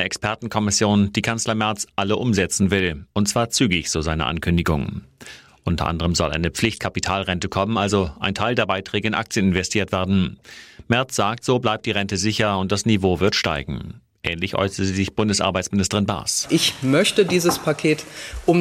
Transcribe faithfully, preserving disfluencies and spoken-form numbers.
Expertenkommission, die Kanzler Merz alle umsetzen will. Und zwar zügig, so seine Ankündigung. Unter anderem soll eine Pflichtkapitalrente kommen, also ein Teil der Beiträge in Aktien investiert werden. Merz sagt, so bleibt die Rente sicher und das Niveau wird steigen. Ähnlich äußerte sich Bundesarbeitsministerin Baas. Ich möchte dieses Paket um